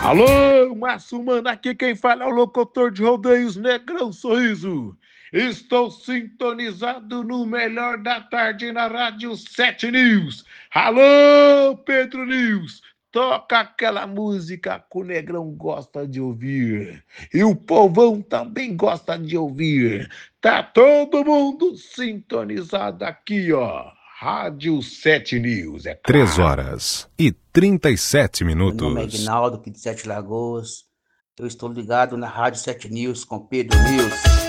Alô, Márcio Mano, aqui quem fala é o locutor de rodeios Negrão Sorriso. Estou sintonizado no melhor da tarde na Rádio 7 News. Alô, Pedro News, toca aquela música que o Negrão gosta de ouvir. E o povão também gosta de ouvir. Tá todo mundo sintonizado aqui, ó. Rádio 7 News, é Três claro. horas e 37 Meu nome é minutos. Ignaldo, aqui de Sete Lagoas. Eu estou ligado na Rádio 7 News com Pedro News.